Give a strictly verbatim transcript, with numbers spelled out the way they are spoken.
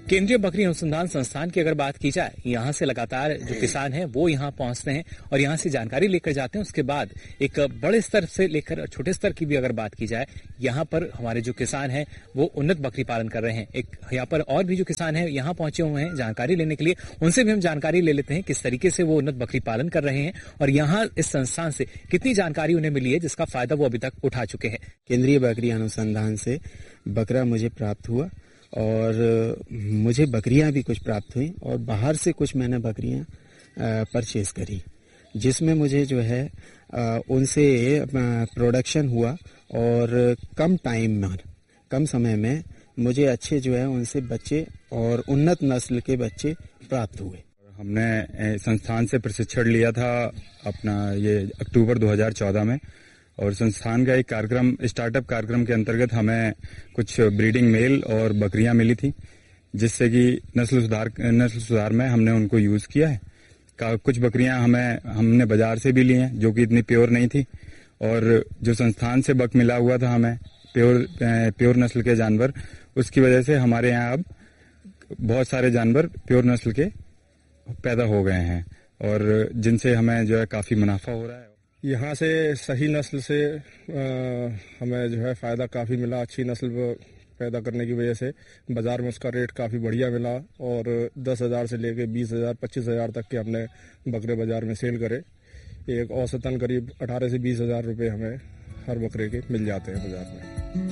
केंद्रीय बकरी अनुसंधान संस्थान की अगर बात की जाए, यहाँ से लगातार जो किसान हैं वो यहाँ पहुंचते हैं और यहाँ से जानकारी लेकर जाते हैं। उसके बाद एक बड़े स्तर से लेकर छोटे स्तर की भी अगर बात की जाए, यहाँ पर हमारे जो किसान हैं वो उन्नत बकरी पालन कर रहे हैं। एक यहाँ पर और भी जो किसान हैं यहाँ पहुंचे हुए हैं जानकारी लेने के लिए, उनसे भी हम जानकारी ले लेते हैं किस तरीके से वो उन्नत बकरी पालन कर रहे हैं और यहाँ इस संस्थान से कितनी जानकारी उन्हें मिली है जिसका फायदा वो अभी तक उठा चुके हैं। केंद्रीय बकरी अनुसंधान से बकरा मुझे प्राप्त हुआ और मुझे बकरियां भी कुछ प्राप्त हुई और बाहर से कुछ मैंने बकरियां परचेज करी, जिसमें मुझे जो है उनसे प्रोडक्शन हुआ और कम टाइम में, कम समय में मुझे अच्छे जो है उनसे बच्चे और उन्नत नस्ल के बच्चे प्राप्त हुए। हमने संस्थान से प्रशिक्षण लिया था अपना ये अक्टूबर दो हज़ार चौदह में, और संस्थान का एक कार्यक्रम स्टार्टअप कार्यक्रम के अंतर्गत हमें कुछ ब्रीडिंग मेल और बकरियां मिली थी, जिससे कि नस्ल सुधार नस्ल सुधार में हमने उनको यूज किया है। का, कुछ बकरियां हमें हमने बाजार से भी ली हैं जो कि इतनी प्योर नहीं थी, और जो संस्थान से बक मिला हुआ था हमें प्योर प्योर नस्ल के जानवर, उसकी वजह से हमारे यहाँ अब बहुत सारे जानवर प्योर नस्ल के पैदा हो गए हैं और जिनसे हमें जो है काफी मुनाफा हो रहा है। यहाँ से सही नस्ल से आ, हमें जो है फ़ायदा काफ़ी मिला। अच्छी नस्ल पैदा करने की वजह से बाज़ार में उसका रेट काफ़ी बढ़िया मिला और दस हज़ार से लेके बीस हज़ार पच्चीस हज़ार तक के हमने बकरे बाज़ार में सेल करे। एक औसतन करीब अठारह से बीस हज़ार रुपये हमें हर बकरे के मिल जाते हैं बाज़ार में।